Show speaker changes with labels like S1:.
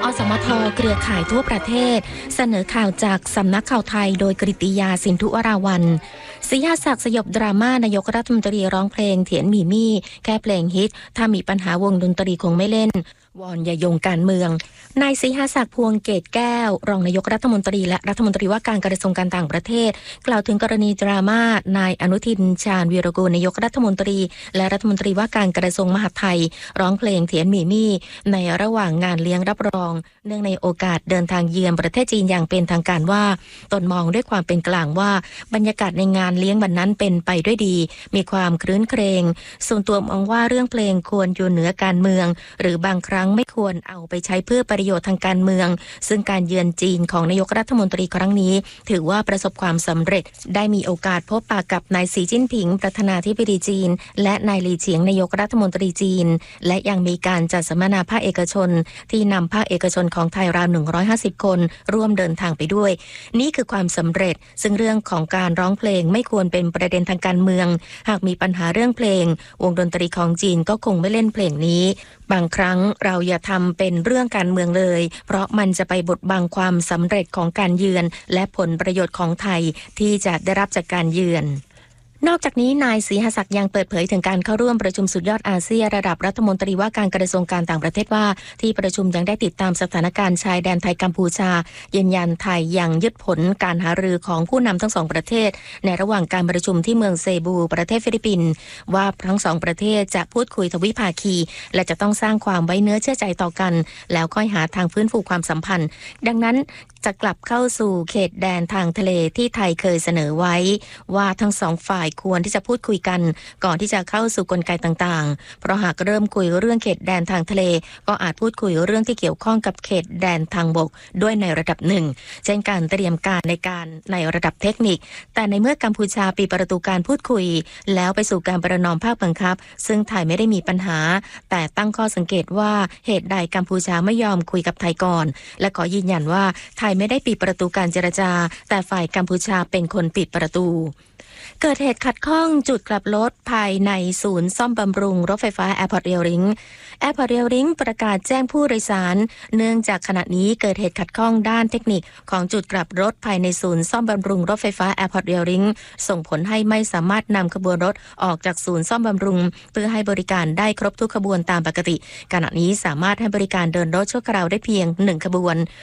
S1: สมทเครือข่ายทั่วประเทศเสนอข่าวจากสำนักข่าวไทยโดยกฤติยาสินธุวราวัลย์ศรีหศักดิ์สยบดราม่านายกรัฐมนตรีร้องเพลงเถียนหมี่มี่แค่เพลงฮิตถ้ามีปัญหาวงดนตรีคงไม่เล่นวอนอย่าโยงการเมืองนายศรีหศักดิ์พวงเกตแก้วรองนายกรัฐมนตรีและรัฐมนตรีว่าการกระทรวงการต่างประเทศกล่าวถึงกรณีดราม่านายอนุทินชาญวีรกูลนายกรัฐมนตรีและรัฐมนตรีว่าการกระทรวงมหาดไทยร้องเพลงเถียนหมี่มี่ในระหว่างงานเลี้ยงรับรองเนื่องในโอกาสเดินทางเยือนประเทศจีนอย่างเป็นทางการว่าตนมองด้วยความเป็นกลางว่าบรรยากาศในงานเลี้ยงวันนั้นเป็นไปด้วยดีมีความครื้นเครงส่วนตัวมองว่าเรื่องเพลงควรอยู่เหนือการเมืองหรือบางครั้งไม่ควรเอาไปใช้เพื่อประโยชน์ทางการเมืองซึ่งการเยือนจีนของนายกรัฐมนตรีครั้งนี้ถือว่าประสบความสำเร็จได้มีโอกาสพบปะกับนายสีจิ้นผิงประธานาธิบดีจีนและนายหลี่เฉียงนายกรัฐมนตรีจีนและยังมีการจัดสัมมนาภาคเอกชนที่นำภาคเอกชนของไทยราว150คนร่วมเดินทางไปด้วยนี่คือความสำเร็จซึ่งเรื่องของการร้องเพลงไม่ควรเป็นประเด็นทางการเมืองหากมีปัญหาเรื่องเพลงวงดนตรีของจีนก็คงไม่เล่นเพลงนี้บางครั้งเราอย่าทำเป็นเรื่องการเมืองเลยเพราะมันจะไปบดบังความสำเร็จของการเยือนและผลประโยชน์ของไทยที่จะได้รับจากการเยือนนอกจากนี้นายศรีหศักดิ์ยังเปิดเผยถึงการเข้าร่วมประชุมสุดยอดอาเซียนระดับรัฐมนตรีว่าการกระทรวงการต่างประเทศว่าที่ประชุมยังได้ติดตามสถานการณ์ชายแดนไทยกัมพูชายืนยันไทยยังยึดผลการหารือของผู้นำทั้งสองประเทศในระหว่างการประชุมที่เมืองเซบูประเทศฟิลิปปินส์ว่าทั้งสองประเทศจะพูดคุยทวิภาคีและจะต้องสร้างความไว้เนื้อเชื่อใจต่อกันแล้วค่อยหาทางฟื้นฟูความสัมพันธ์ดังนั้นจะกลับเข้าสู่เขตแดนทางทะเลที่ไทยเคยเสนอไว้ว่าทั้งสองฝ่ายควรที่จะพูดคุยกันก่อนที่จะเข้าสู่กลไกต่างๆเพราะหากเริ่มคุยเรื่องเขตแดนทางทะเลก็อาจพูดคุยเรื่องที่เกี่ยวข้องกับเขตแดนทางบกด้วยในระดับหนึ่งเช่นการเตรียมการในระดับเทคนิคแต่ในเมื่อกัมพูชาปิดประตูการพูดคุยแล้วไปสู่การประนอมภาคบังคับซึ่งไทยไม่ได้มีปัญหาแต่ตั้งข้อสังเกตว่าเหตุใดกัมพูชาไม่ยอมคุยกับไทยก่อนและขอยืนยันว่าไทยไม่ได้ปิดประตูการเจรจาแต่ฝ่ายกัมพูชาเป็นคนปิดประตูเกิดเหตุขัดข้องจุดกลับรถภายในศูนย์ซ่อมบำรุงรถไฟฟ้า Airport Rail Link Airport Rail Link ประกาศแจ้งผู้โดยสารเนื่องจากขณะนี้เกิดเหตุขัดข้องด้านเทคนิคของจุดกลับรถภายในศูนย์ซ่อมบำรุงรถไฟฟ้า Airport Rail Link ส่งผลให้ไม่สามารถนำขบวนรถออกจากศูนย์ซ่อมบำรุงเพื่อให้บริการได้ครบทุกขบวนตามปกติขณะนี้สามารถให้บริการเดินรถชั่วคราวได้เพียง1ขบวน